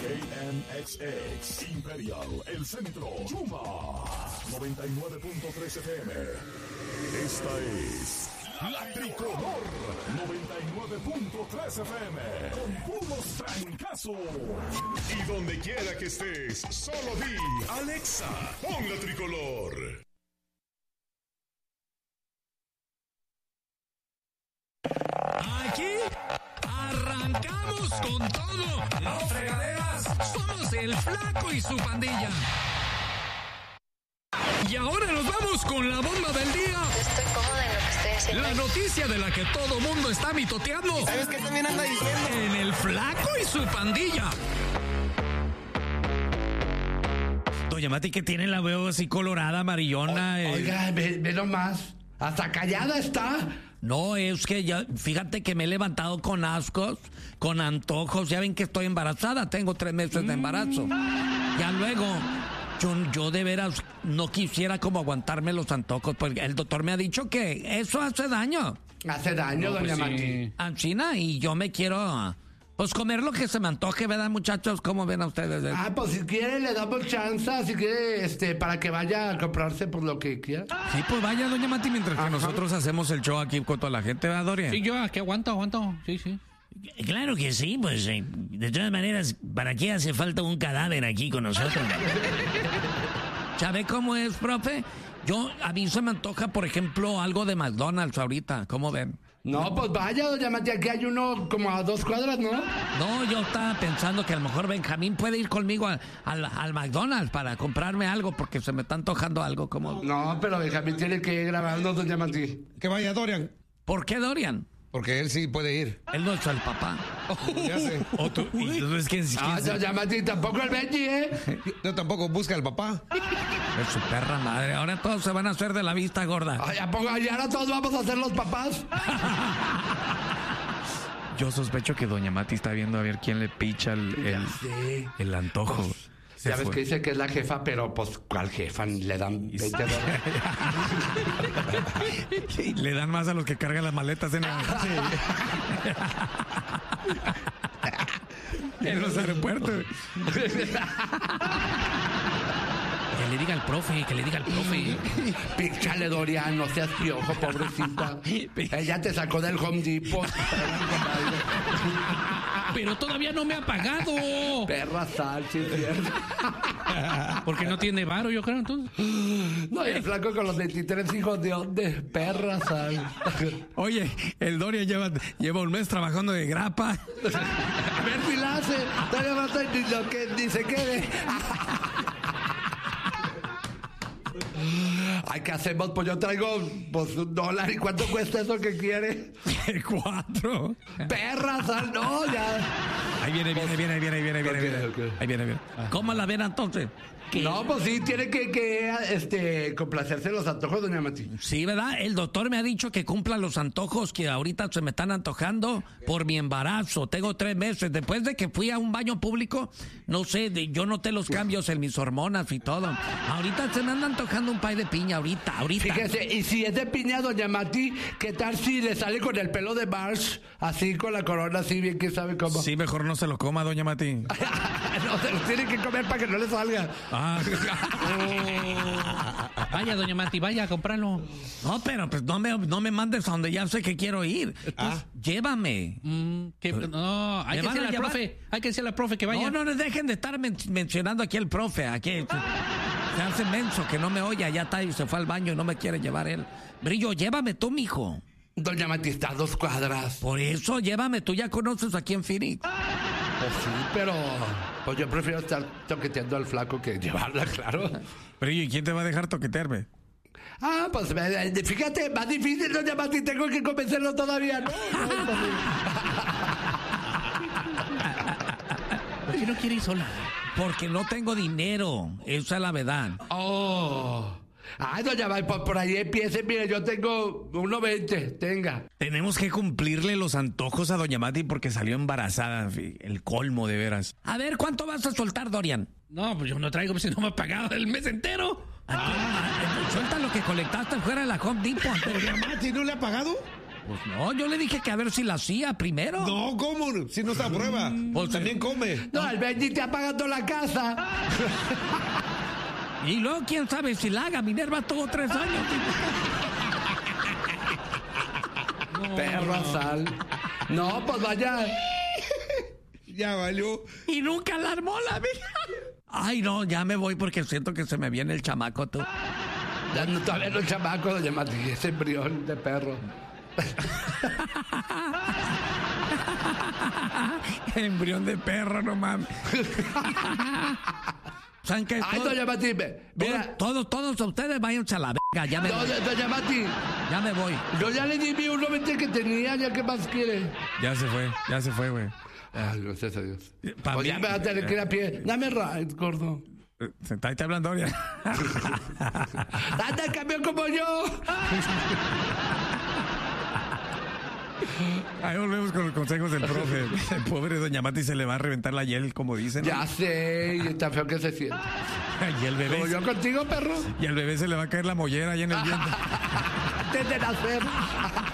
KNXX Imperial, el centro, Yuma, 99.3 FM. Esta es La Tricolor, 99.3 FM, con puros trancazos. Y donde quiera que estés, solo di, Alexa, pon La Tricolor. Aquí arrancamos con todo. Las fregaderas somos el Flaco y su pandilla. Y ahora nos vamos con la bomba del día. Estoy cómoda en lo que estoy haciendo. La noticia de la que todo mundo está mitoteando. ¿Sabes qué también anda diciendo? En el Flaco y su pandilla. Doña Mati, que tiene la veo así colorada, amarillona. Oiga, ve nomás. Hasta callada está. No, es que ya, fíjate que me he levantado con ascos, con antojos. Ya ven que estoy embarazada, tengo 3 meses de embarazo. Ya luego, yo de veras no quisiera como aguantarme los antojos, porque el doctor me ha dicho que eso hace daño. Hace daño, No, doña pues Mati. sí. Ancina, y yo me quiero, pues comer lo que se me antoje, ¿verdad, muchachos? ¿Cómo ven a ustedes? Pues si quiere le damos chance, si quiere, para que vaya a comprarse por lo que quiera. Sí, pues vaya, doña Mati, mientras que Ajá. nosotros hacemos el show aquí con toda la gente, ¿verdad, Dorian? Sí, yo aquí aguanto. Sí. Claro que sí, pues de todas maneras, ¿para qué hace falta un cadáver aquí con nosotros? ¿Sabe cómo es, profe? A mí se me antoja, por ejemplo, algo de McDonald's ahorita, ¿cómo ven? No, pues vaya, doña Mati, aquí hay uno como a 2 cuadras, ¿no? No, yo estaba pensando que a lo mejor Benjamín puede ir conmigo al McDonald's para comprarme algo, porque se me está antojando algo como... No, pero Benjamín tiene que ir grabando, doña Mati. Que vaya Dorian, ¿Por qué, Dorian? porque él sí puede ir. Él no es el papá. Ya sé. Entonces, ¿quién Doña Mati, tampoco el Benji, ¿eh? Yo tampoco busca al papá. es su perra madre? Ahora todos se van a hacer de la vista gorda. Ay, ¿a poco? ¿Y ahora todos vamos a ser los papás? Yo sospecho que doña Mati está viendo a ver quién le picha Sí. el antojo. Se Ya ves fue. que dice que es la jefa, pero pues, ¿cuál jefa? Le dan $20. Le dan más a los que cargan las maletas en en los aeropuertos. Que le diga al profe, Píchale, Dorian, no seas piojo, pobrecita. Ella te sacó del Home Depot. Pero todavía no me ha pagado. Perra sal, sí, es cierto. Porque no tiene varo, yo creo, entonces. No, y el flaco con los 23 hijos de dónde. Perra sal. Oye, el Dorian lleva un mes trabajando de grapa. A ver si la hace. Todavía no estoy ni se quede. Ay, ¿qué hacemos? Pues yo traigo pues $1. ¿Y cuánto cuesta eso que quiere? 4. Perra sal, no, ya. Ahí viene. Ok. Ahí viene. ¿Cómo la ven entonces? No, pues sí, tiene que complacerse los antojos, doña Mati. Sí, ¿verdad? El doctor me ha dicho que cumpla los antojos que ahorita se me están antojando por mi embarazo. Tengo 3 meses. Después de que fui a un baño público, no sé, yo noté los cambios en mis hormonas y todo. Ahorita se me anda antojando un pay de piña, ahorita. Fíjese, y si es de piña, doña Mati, ¿qué tal si le sale con el pelo de Marsh? Así, con la corona, así, bien que sabe cómo. Sí, mejor no se lo coma, doña Mati. No, se lo tiene que comer para que no le salga. Vaya, doña Mati, vaya a comprarlo. No, pero pues no me mandes a donde ya sé que quiero ir. Llévame. No, hay ¿Me que van a decirle al llevar? profe. Hay que decirle al profe que vaya. No dejen de estar mencionando aquí el profe. Aquí se hace menso que no me oye. Ya está y se fue al baño y no me quiere llevar él. Brillo, llévame tú, mijo. Doña Mati está a 2 cuadras. Por eso, llévame. Tú ya conoces aquí en Phoenix. Pues sí, pero pues yo prefiero estar toqueteando al flaco que llevarla, claro. Brillo, ¿y quién te va a dejar toquetearme? Pues fíjate, más difícil, doña Mati, tengo que convencerlo todavía, ¿no? ¿Por qué no quiere ir sola? Porque no tengo dinero. Esa es la verdad. Ay, doña Mati, por ahí empiece, mire, yo tengo 1.20, tenga. Tenemos que cumplirle los antojos a doña Mati porque salió embarazada. El colmo, de veras. A ver, ¿cuánto vas a soltar, Dorian? No, pues yo no traigo, pues si no me ha pagado el mes entero. Suelta lo que colectaste fuera de la Home Depot. ¿Doña Mati no le ha pagado? Pues no, yo le dije que a ver si la hacía primero. No, ¿cómo? Si no está a prueba. Pues También come. No, el Benji te ha pagado la casa. Y luego, quién sabe si la haga. Minerva tuvo 3 años. Perro sal. No, pues vaya. Ya valió. Y nunca la armó la vieja. Ay, no, ya me voy porque siento que se me viene el chamaco, tú. Ya no está viendo el chamaco, doña Mati, ese embrión de perro. Embrión de perro, no mames. ¿Saben qué? Ay, doña Mati, mira. Todos ustedes váyanse a la verga. Ya me voy. Doña Mati, Ya me voy. yo ya le di mi 1.20 que tenía, ya qué más quiere. Ya se fue, güey. Ay, gracias a Dios. Pa' Pues mí, ya me va a tener que ir a pie. Dame ride, gordo. Sentate hablando ahora. ¡Anda, cambio como yo! Ahí volvemos con los consejos del profe. El pobre doña Mati se le va a reventar la hiel, como dicen. ¿no? Ya sé, y está feo que se siente. Y el bebé. Como yo contigo, perro. Y al bebé se le va a caer la mollera ahí en el vientre. Antes de nacer.